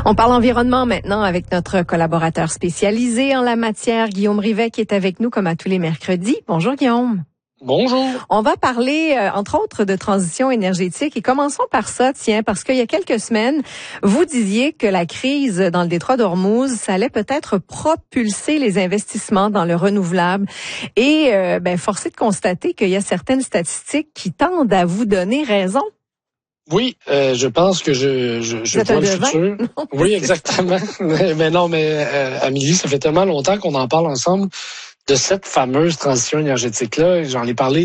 On parle environnement maintenant avec notre collaborateur spécialisé en la matière, Guillaume Rivet, qui est avec nous comme à tous les mercredis. Bonjour Guillaume. Bonjour. On va parler, entre autres, de transition énergétique. Et commençons par ça, parce qu'il y a quelques semaines, vous disiez que la crise dans le détroit d'Ormuz, ça allait peut-être propulser les investissements dans le renouvelable. Et force est de constater qu'il y a certaines statistiques qui tendent à vous donner raison. Oui, je pense que je vois le futur. Oui, exactement. mais Amélie, ça fait tellement longtemps qu'on en parle ensemble de cette fameuse transition énergétique-là. J'en ai parlé